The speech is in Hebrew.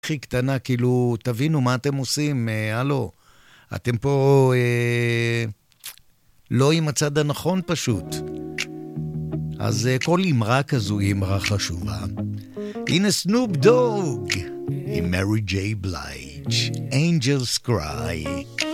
הכי קטנה, כאילו, תבינו מה אתם עושים, הלו, אתם פה לא עם הצד הנכון פשוט. אז כל אמרה כזו היא אמרה חשובה. הנה סנופ דוג עם מרי ג'יי בלייג', Angels Cry.